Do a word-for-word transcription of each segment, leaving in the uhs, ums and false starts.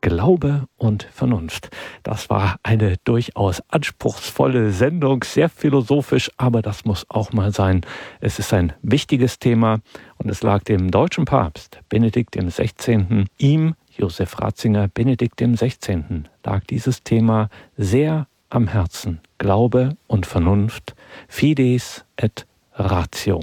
Glaube und Vernunft. Das war eine durchaus anspruchsvolle Sendung, sehr philosophisch, aber das muss auch mal sein. Es ist ein wichtiges Thema und es lag dem deutschen Papst Benedikt dem Sechzehnten, ihm, Josef Ratzinger, Benedikt dem Sechzehnten, lag dieses Thema sehr am Herzen. Glaube und Vernunft, Fides et Ratio.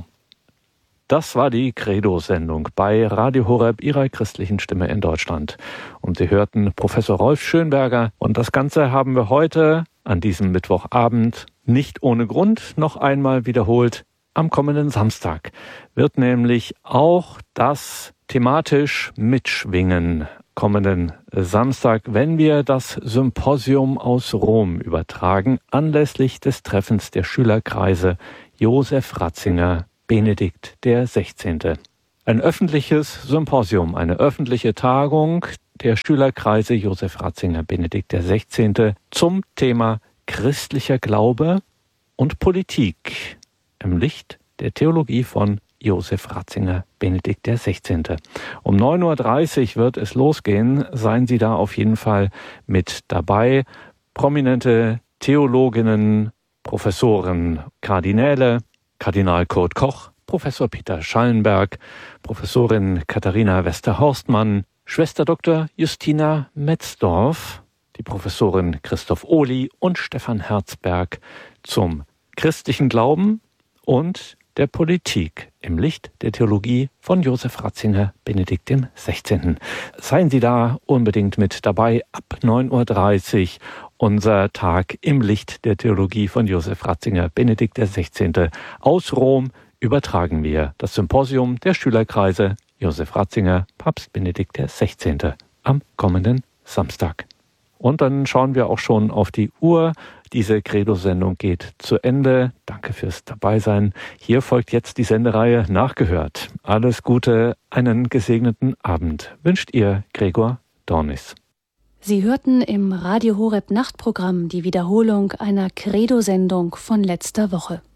Das war die Credo-Sendung bei Radio Horeb, Ihrer christlichen Stimme in Deutschland. Und Sie hörten Professor Rolf Schönberger. Und das Ganze haben wir heute, an diesem Mittwochabend, nicht ohne Grund noch einmal wiederholt. Am kommenden Samstag wird nämlich auch das thematisch mitschwingen. Kommenden Samstag, wenn wir das Symposium aus Rom übertragen, anlässlich des Treffens der Schülerkreise Josef Ratzinger, Benedikt der Sechzehnte. Ein öffentliches Symposium, eine öffentliche Tagung der Schülerkreise Josef Ratzinger, Benedikt der Sechzehnte zum Thema christlicher Glaube und Politik im Licht der Theologie von Josef Ratzinger, Benedikt der Sechzehnte. Um neun Uhr dreißig wird es losgehen. Seien Sie da auf jeden Fall mit dabei. Prominente Theologinnen, Professoren, Kardinäle, Kardinal Kurt Koch, Professor Peter Schallenberg, Professorin Katharina Wester-Horstmann, Schwester Doktor Justina Metzdorf, die Professorin Christoph Ohly und Stefan Herzberg zum christlichen Glauben und der Politik im Licht der Theologie von Josef Ratzinger, Benedikt dem Sechzehnten. Seien Sie da unbedingt mit dabei ab neun Uhr dreißig. Unser Tag im Licht der Theologie von Josef Ratzinger, Benedikt der Sechzehnte. Aus Rom übertragen wir das Symposium der Schülerkreise Josef Ratzinger, Papst Benedikt der Sechzehnte am kommenden Samstag. Und dann schauen wir auch schon auf die Uhr. Diese Credo-Sendung geht zu Ende. Danke fürs Dabeisein. Hier folgt jetzt die Sendereihe Nachgehört. Alles Gute, einen gesegneten Abend wünscht Ihr Gregor Dornis. Sie hörten im Radio Horeb Nachtprogramm die Wiederholung einer Credo-Sendung von letzter Woche.